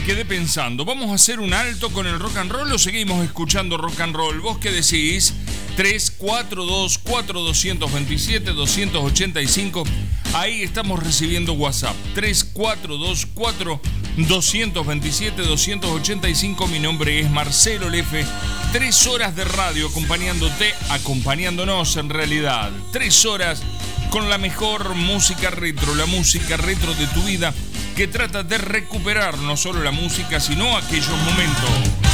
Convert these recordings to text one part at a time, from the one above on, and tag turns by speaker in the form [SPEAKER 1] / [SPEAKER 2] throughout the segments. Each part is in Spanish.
[SPEAKER 1] quedé pensando, ¿vamos a hacer un alto con el rock and roll o seguimos escuchando rock and roll? ¿Vos qué decís? 342-4-227-285. Ahí estamos recibiendo WhatsApp. 342-4-227-285. Mi nombre es Marcelo Lefe. 3 horas de radio acompañándonos en realidad. 3 horas con la mejor música retro, la música retro de tu vida, que trata de recuperar no solo la música, sino aquellos momentos.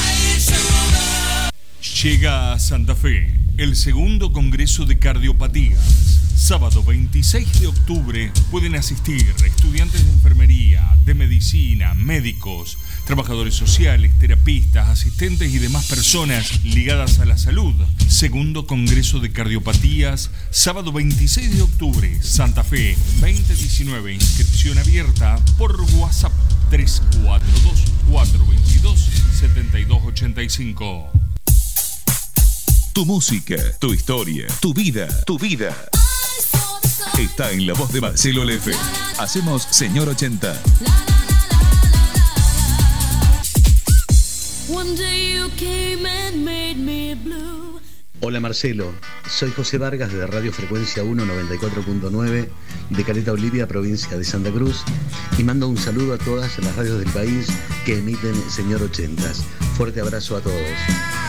[SPEAKER 1] Llega a Santa Fe el segundo Congreso de Cardiopatías. Sábado 26 de octubre pueden asistir estudiantes de enfermería, de medicina, médicos, trabajadores sociales, terapistas, asistentes y demás personas ligadas a la salud. Segundo Congreso de Cardiopatías, sábado 26 de octubre, Santa Fe 2019. Inscripción abierta por WhatsApp 342-422-7285.
[SPEAKER 2] Tu música, tu historia, tu vida, está en la voz de Marcelo Lefe. Hacemos Señor 80.
[SPEAKER 3] Hola Marcelo, soy José Vargas de Radio Frecuencia 1 94.9 de Caleta Olivia, provincia de Santa Cruz, y mando un saludo a todas las radios del país que emiten Señor 80. Fuerte abrazo a todos.